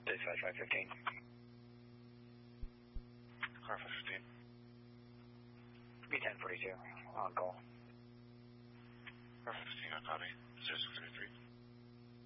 Dispatch 515. Car 515. B1042, on call. Car 15, I copy. 0633.